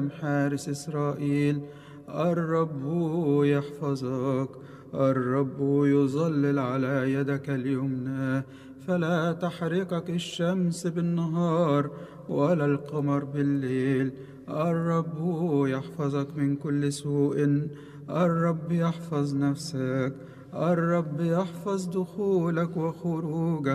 حارس إسرائيل. الرب يحفظك، الرب يظلل على يدك اليمنى، فلا تحرقك الشمس بالنهار ولا القمر بالليل. الرب يحفظك من كل سوء، الرب يحفظ نفسك، الرب يحفظ دخولك وخروجك